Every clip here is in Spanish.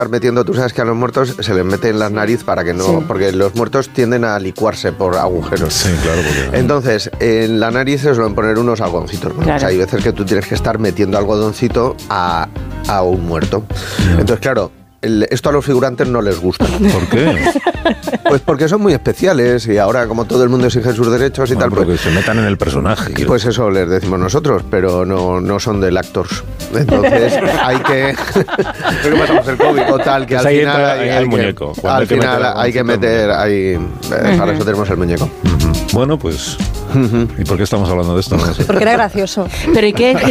metiendo, tú sabes que a los muertos se les mete en la nariz para que no, porque los muertos tienden a licuarse por agujeros. Sí, claro. Porque... Entonces, en la nariz se suelen poner unos algodoncitos. Claro. O sea, hay veces que tú tienes que estar metiendo algodoncito a un muerto. Entonces, claro, esto a los figurantes no les gusta. ¿Por qué? Pues porque son muy especiales y ahora como todo el mundo exige sus derechos y tal... Porque pues, se metan en el personaje. Pues eso les decimos nosotros, pero no son del actors. Entonces hay que... Creo que pasamos el COVID o tal, que pues al final... hay muñeco. Al final hay que meter... Para eso tenemos el muñeco. Bueno, pues... ¿Y por qué estamos hablando de esto? No sé. Porque era gracioso. Pero ¿y qué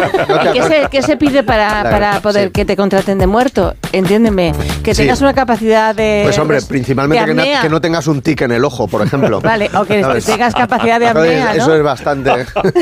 se pide para poder que te contraten de muerto? Entiéndeme, que tengas una capacidad de... Pues hombre, principalmente que no tengas un tic en el ojo, por ejemplo. Vale, o que tengas capacidad de apnea, ¿no? Eso es bastante...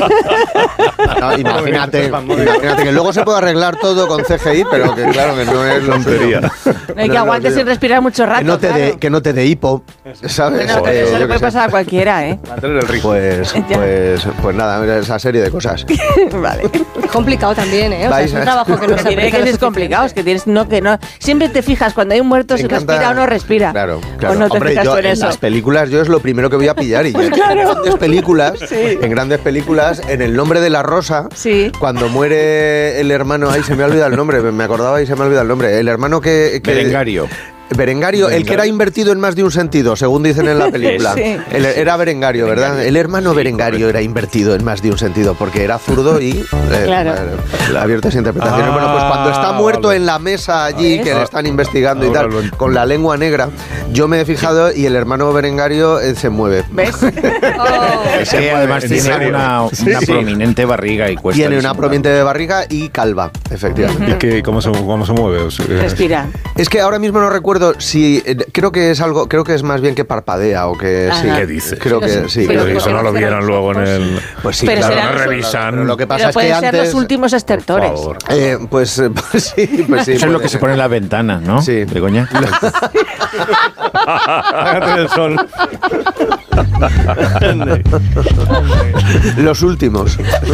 No, imagínate que luego se puede arreglar todo con CGI, pero que claro, que no es tontería. No hay que aguantes sin respirar mucho rato. Que no te dé hipo, ¿sabes? Bueno, eso le puede pasar a cualquiera, ¿eh? Mantener el ritmo. Pues nada, esa serie de cosas. Vale. Es complicado también, ¿eh? O sea, es un trabajo que no se tiene que es complicado, es que tienes que no. Siempre te fijas cuando hay un muerto si respira o no respira. Claro. O no te Hombre, fijas en en eso. las películas yo es lo primero que voy a pillar y yo en grandes películas, en El nombre de la rosa, cuando muere el hermano, se me ha olvidado el nombre, me acordaba y se me ha olvidado el nombre, el hermano que Berengario, el que era invertido en más de un sentido, según dicen en la película. Era Berengario, ¿verdad? El hermano Berengario era invertido en más de un sentido, porque era zurdo y abiertas interpretaciones. Bueno, pues cuando está muerto en la mesa allí, que le están investigando y tal, con la lengua negra, yo me he fijado y el hermano Berengario se mueve. ¿Ves? Ese además tiene una prominente barriga y cuesta. Tiene una prominente barriga y calva, efectivamente. ¿Y cómo se mueve? Respira. Es que ahora mismo no recuerdo si creo que es más bien que parpadea o que sí. ¿Qué dices? Creo que sí. Pero eso no lo vieron luego en el... Pues sí, pero claro, no revisan. Pero lo que pasa es que pueden ser antes... los últimos estertores. Pues sí. Eso es lo que se pone en la ventana, ¿no? Sí. Begoña. Hágate del sol. Los últimos.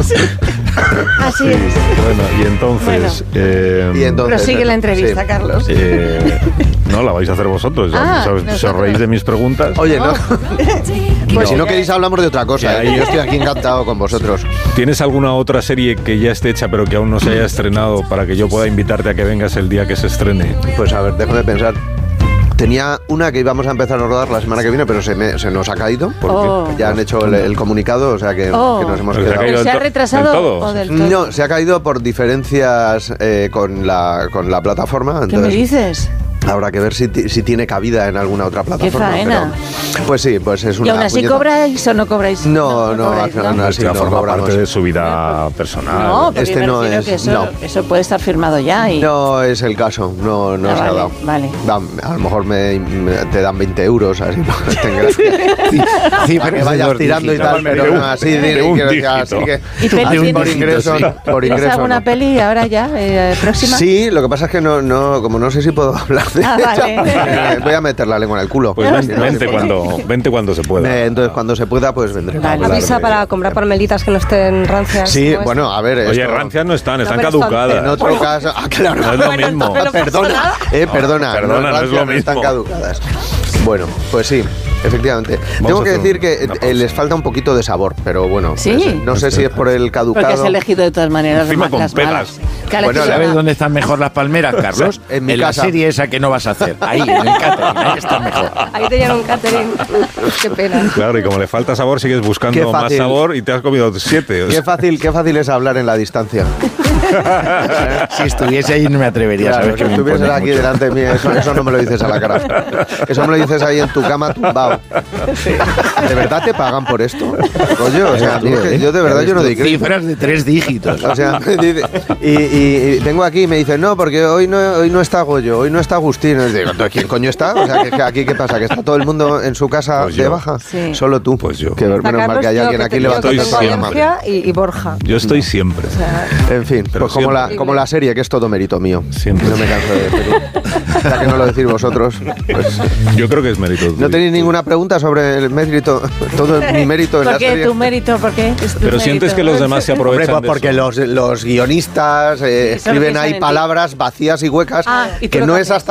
Así es. Bueno, y entonces... Prosigue la entrevista, Carlos. No, la vais a hacer vosotros. ¿Os reís de mis preguntas? Oye, no. Pues si no queréis hablamos de otra cosa. Yo estoy aquí encantado con vosotros. ¿Tienes alguna otra serie que ya esté hecha pero que aún no se haya estrenado para que yo pueda invitarte a que vengas el día que se estrene? Pues a ver, déjame pensar. Tenía una que íbamos a empezar a rodar la semana que viene, pero se nos ha caído porque ya han hecho el comunicado, o sea que nos hemos quedado. ¿Se ha retrasado del todo? ¿O del todo? No, se ha caído por diferencias con la plataforma. ¿Qué me dices? Habrá que ver si tiene cabida en alguna otra plataforma. ¡Qué faena! Pero, pues sí, pues es una... ¿Y aún así cobráis o no cobráis? No, así no forma cobramos. parte de su vida personal. No, porque no es... que eso puede estar firmado ya. No es el caso, no se ha dado. Vale. A lo mejor te dan 20 euros, así, no ten gracia. Sí, para que vayas tirando y tal, pero no, así que... ¿Tienes alguna peli ahora ya, próxima? Sí, lo que pasa es que como no sé si puedo hablar de ella, voy a meter la lengua en el culo. Pues vente cuando se pueda. Entonces, cuando se pueda, pues vendré. Avisa para comprar palmelitas que no estén rancias. Sí, bueno, a ver... Oye, rancias no están caducadas. En otro caso... claro. No es lo mismo. Perdona, no es lo mismo. Están caducadas. Bueno, pues sí. Efectivamente. Tengo que decir que les falta un poquito de sabor, pero bueno, ¿sí? No sé si es por el caducado. Porque has elegido de todas maneras las malas. Bueno, ¿sabes dónde están mejor las palmeras, Carlos? En mi casa. La serie esa que no vas a hacer. Ahí, en el catering, ahí está mejor. Ahí te llevan un catering. Qué pena. Claro, y como le falta sabor, sigues buscando más sabor y te has comido 7. Qué fácil es hablar en la distancia. Si estuviese ahí no me atrevería, claro, ¿sabes? Si estuvieses aquí delante de mí, eso no me lo dices a la cara. Eso me lo dices ahí en tu cama tumbado. ¿De verdad te pagan por esto? Oye, o sea, yo de verdad yo no doy crédito. Cifras de 3 dígitos. O sea, y vengo aquí y me dicen, no, porque hoy no está Goyo, hoy no está Agustín. Y digo, ¿quién coño está? O sea, que aquí ¿qué pasa? ¿Que está todo el mundo en su casa pues de baja? Sí. Solo tú. Pues yo. Que menos mal que hay alguien aquí levantando la mano. Y Borja. Yo estoy siempre. O sea, en fin, pero pues como la serie, que es todo mérito mío. Siempre. No me canso de decirlo. Ya que no lo decís vosotros, pues... Yo creo que es mérito. ¿No tenéis ninguna pregunta sobre el mérito? Todo mi mérito en la serie. ¿Por qué tu mérito? ¿Por qué? Pero sientes que los demás se aprovechan de porque eso. los guionistas escriben ahí palabras vacías y huecas que no es hasta